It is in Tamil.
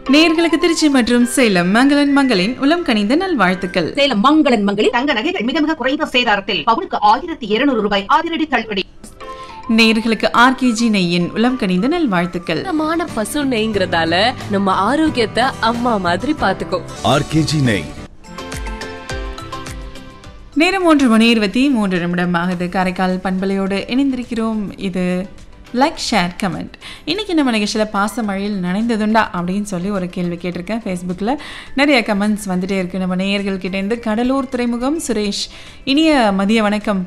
நேயர்களுக்கு திருச்சி மற்றும் சேலம் மங்களன் மங்களின் உளம் கனிந்த நல்வாழ்த்துக்கள். சேலம் மங்களன் மங்களில் தங்க நகைகள் மிக மிக குறைந்த சேதாரத்தில் பவுனுக்கு 1200 ரூபாய் அதிரடி தள்ளுபடி. நேயர்களுக்கு ஆர்கேஜி நெய்யின் உளம் கனிந்த நல்வாழ்த்துக்கள். சுத்தமான பசு நெய்ங்கிறதால நம்ம ஆரோக்கியத்தை அம்மா மாதிரி பாத்துக்கோ. ஆர்கேஜி நெய். நேரம் 3:23 ஆகுது. காரைக்கால் பண்பலையோடு இணைந்திருக்கிறோம். இது லைக் ஷேர் கமெண்ட். இன்றைக்கி நம்ம நிகழ்ச்சியில் பாசமழையில் நனைந்ததுண்டா அப்படின்னு சொல்லி ஒரு கேள்வி கேட்டிருக்கேன். ஃபேஸ்புக்கில் நிறைய கமெண்ட்ஸ் வந்துகிட்டே இருக்குது. நம்ம நேயர்கள்கிட்டேருந்து கடலூர் துறைமுகம் சுரேஷ், இனிய மதிய வணக்கம்.